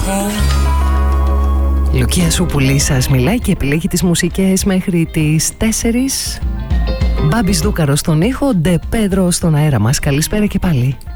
Λουκία Σουπουλή σας μιλάει και επιλέγει τις μουσικές μέχρι τις 4. Μπάμπης Δούκαρος στον ήχο, Ντε Πέδρο στον αέρα μας. Καλησπέρα και πάλι.